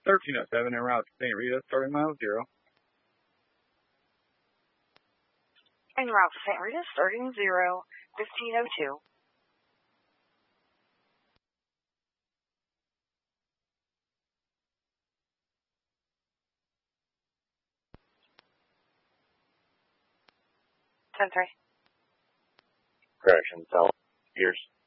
1307 en route to St. Rita, starting mile 0. En route to St. Rita, starting 0, 1502. Ten three. Correction, tell Pierce.